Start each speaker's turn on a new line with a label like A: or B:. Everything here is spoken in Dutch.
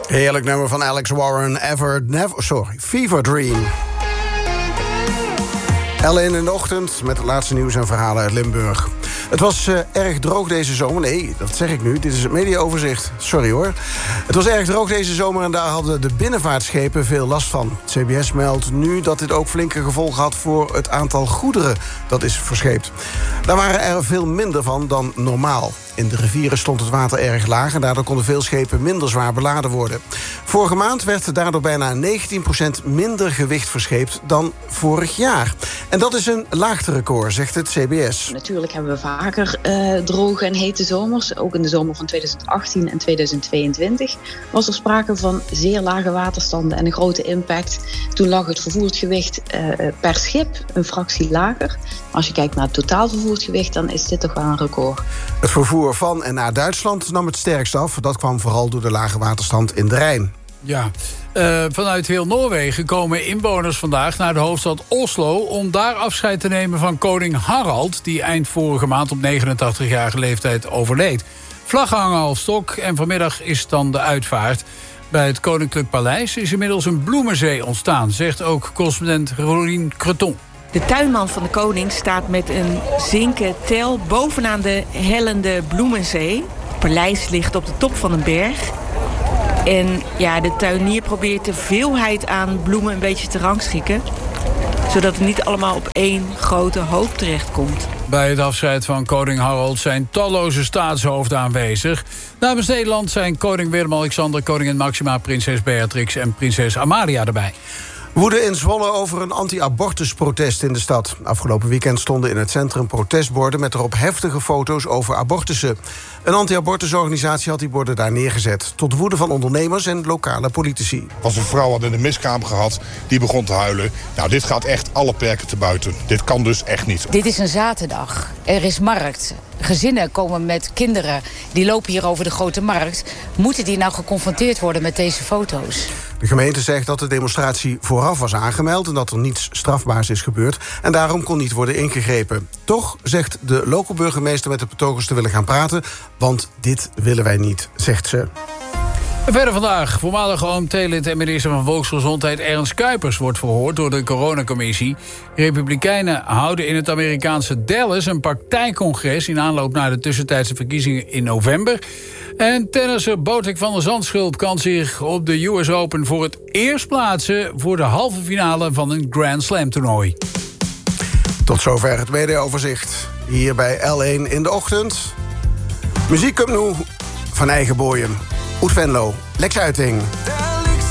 A: Heerlijk nummer van Alex Warren, Fever Dream. Ellen in de ochtend met het laatste nieuws en verhalen uit Limburg. Het was erg droog deze zomer. Nee, dat zeg ik nu. Dit is het mediaoverzicht. Sorry hoor. Het was erg droog deze zomer en daar hadden de binnenvaartschepen veel last van. Het CBS meldt nu dat dit ook flinke gevolgen had voor het aantal goederen dat is verscheept. Daar waren er veel minder van dan normaal. In de rivieren stond het water erg laag en daardoor konden veel schepen minder zwaar beladen worden. Vorige maand werd daardoor bijna 19% minder gewicht verscheept dan vorig jaar. En dat is een laagterecord, zegt het CBS.
B: Natuurlijk hebben we vaker droge en hete zomers. Ook in de zomer van 2018 en 2022 was er sprake van zeer lage waterstanden en een grote impact. Toen lag het vervoerd gewicht per schip een fractie lager. Als je kijkt naar het totaal vervoerd gewicht, dan is dit toch wel een record.
A: Het vervoer van en naar Duitsland nam het sterkst af. Dat kwam vooral door de lage waterstand in de Rijn.
C: Ja, vanuit heel Noorwegen komen inwoners vandaag naar de hoofdstad Oslo om daar afscheid te nemen van koning Harald, die eind vorige maand op 89-jarige leeftijd overleed. Vlaggen hangen al stok en vanmiddag is dan de uitvaart. Bij het Koninklijk Paleis is inmiddels een bloemenzee ontstaan, zegt ook correspondent Rolien Creton.
D: De tuinman van de koning staat met een zinken tel bovenaan de hellende bloemenzee. Het paleis ligt op de top van een berg. En ja, de tuinier probeert de veelheid aan bloemen een beetje te rangschikken, zodat het niet allemaal op één grote hoop terechtkomt.
C: Bij het afscheid van koning Harald zijn talloze staatshoofden aanwezig. Namens Nederland zijn koning Willem-Alexander, koningin Maxima, prinses Beatrix en prinses Amalia erbij.
A: Woede in Zwolle over een anti-abortusprotest in de stad. Afgelopen weekend stonden in het centrum protestborden met erop heftige foto's over abortussen. Een anti-abortusorganisatie had die borden daar neergezet. Tot woede van ondernemers en lokale politici.
E: Als een vrouw had in de miskamer gehad, die begon te huilen. Nou, dit gaat echt alle perken te buiten. Dit kan dus echt niet.
F: Dit is een zaterdag. Er is markt. Gezinnen komen met kinderen. Die lopen hier over de grote markt. Moeten die nou geconfronteerd worden met deze foto's?
A: De gemeente zegt dat de demonstratie vooraf was aangemeld en dat er niets strafbaars is gebeurd. En daarom kon niet worden ingegrepen. Toch zegt de lokale burgemeester met de betogers te willen gaan praten, want dit willen wij niet, zegt ze.
C: En verder vandaag, voormalig OMT-lid en minister van Volksgezondheid Ernst Kuipers wordt verhoord door de coronacommissie. Republikeinen houden in het Amerikaanse Dallas een partijcongres in aanloop naar de tussentijdse verkiezingen in november. En tennisser Botic van der Zandschulp kan zich op de US Open voor het eerst plaatsen voor de halve finale van een Grand Slam toernooi.
A: Tot zover het mediaoverzicht. Hier bij L1 in de ochtend. Muziek komt nu van eigen boeien. Oet Venlo, Lex Uiting.